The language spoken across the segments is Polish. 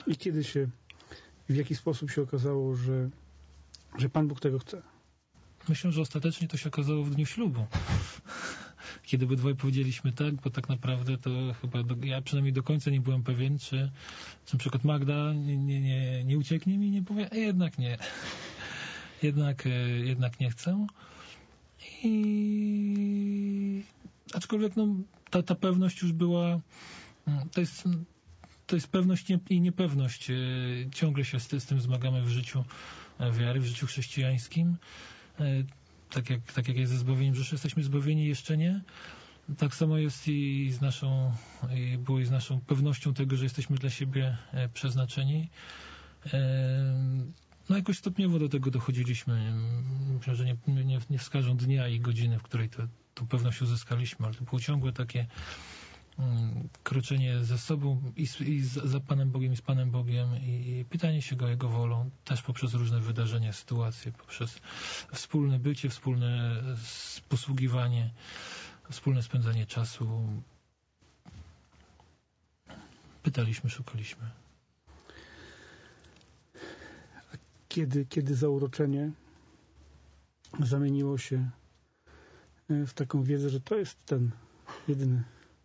I kiedy w jaki sposób się okazało, że Pan Bóg tego chce? Myślę, że ostatecznie to się okazało w dniu ślubu. Kiedy obydwaj powiedzieliśmy tak, bo tak naprawdę to chyba ja przynajmniej do końca nie byłem pewien, czy na przykład Magda nie ucieknie mi i nie powie, jednak nie. Jednak nie chcę. I aczkolwiek ta pewność już była, to jest pewność i niepewność. Ciągle się z tym zmagamy w życiu wiary, w życiu chrześcijańskim. Tak jak jest ze zbawieniem, że jesteśmy zbawieni, jeszcze nie. Tak samo jest było i z naszą pewnością tego, że jesteśmy dla siebie przeznaczeni. Jakoś stopniowo do tego dochodziliśmy. Myślę, że nie wskażą dnia i godziny, w której tą pewność uzyskaliśmy, ale to było ciągłe takie kroczenie ze sobą i za Panem Bogiem i z Panem Bogiem i pytanie się Go Jego wolą, też poprzez różne wydarzenia, sytuacje, poprzez wspólne bycie, wspólne posługiwanie, wspólne spędzanie czasu. Pytaliśmy, szukaliśmy. Kiedy zauroczenie zamieniło się w taką wiedzę, że to jest ten jedyny?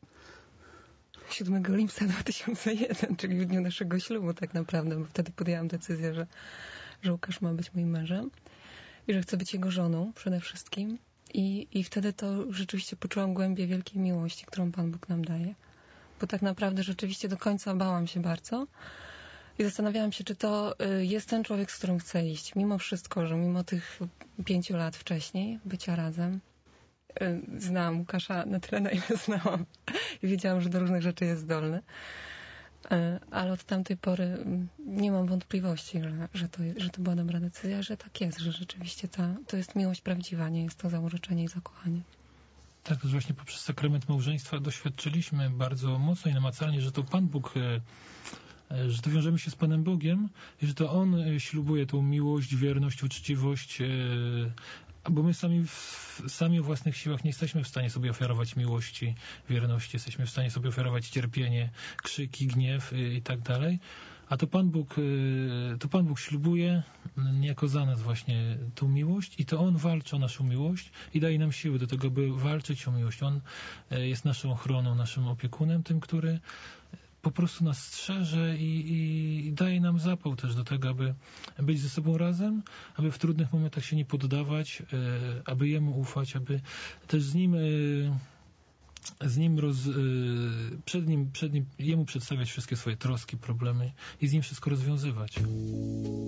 7 lipca 2001, czyli w dniu naszego ślubu tak naprawdę, bo wtedy podjęłam decyzję, że Łukasz ma być moim mężem i że chcę być jego żoną przede wszystkim. I wtedy to rzeczywiście poczułam głębię wielkiej miłości, którą Pan Bóg nam daje. Bo tak naprawdę rzeczywiście do końca bałam się bardzo i zastanawiałam się, czy to jest ten człowiek, z którym chcę iść. Mimo wszystko, że mimo tych 5 lat wcześniej bycia razem, znałam Łukasza na tyle, na ile znałam i wiedziałam, że do różnych rzeczy jest zdolny. Ale od tamtej pory nie mam wątpliwości, że to była dobra decyzja, że tak jest, że rzeczywiście to jest miłość prawdziwa, nie jest to zauroczenie i zakochanie. Tak, to właśnie poprzez sakrament małżeństwa doświadczyliśmy bardzo mocno i namacalnie, że to Pan Bóg, że to wiążemy się z Panem Bogiem i że to On ślubuje tą miłość, wierność, uczciwość, bo my sami o własnych siłach nie jesteśmy w stanie sobie ofiarować miłości, wierności, jesteśmy w stanie sobie ofiarować cierpienie, krzyki, gniew i tak dalej. A to Pan Bóg ślubuje niejako za nas właśnie tą miłość i to On walczy o naszą miłość i daje nam siły do tego, by walczyć o miłość. On jest naszą ochroną, naszym opiekunem, tym, który po prostu nas strzeże i daje nam zapał też do tego, aby być ze sobą razem, aby w trudnych momentach się nie poddawać, aby Jemu ufać, aby też Jemu przedstawiać wszystkie swoje troski, problemy i z Nim wszystko rozwiązywać.